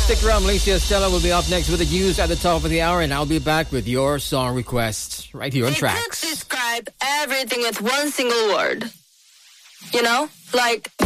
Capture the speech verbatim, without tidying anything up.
Stick around, Malaysia Stella will be up next with the news at the top of the hour, and I'll be back with your song requests right here on They Tracks. could describe everything with one single word. You know? Like